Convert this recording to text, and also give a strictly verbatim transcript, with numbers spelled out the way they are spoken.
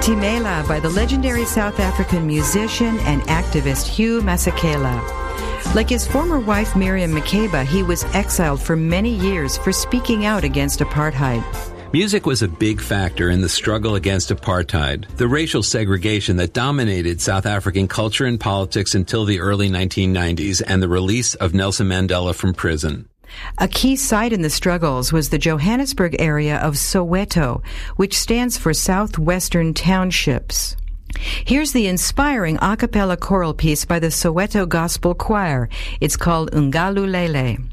Timela by the legendary South African musician and activist Hugh Masekela. Like his former wife Miriam Makeba, he was exiled for many years for speaking out against apartheid. Music was a big factor in the struggle against apartheid, the racial segregation that dominated South African culture and politics until the early nineteen nineties and the release of Nelson Mandela from prison. A key site in the struggles was the Johannesburg area of Soweto, which stands for Southwestern Townships. Here's the inspiring a cappella choral piece by the Soweto Gospel Choir. It's called Ungalulele.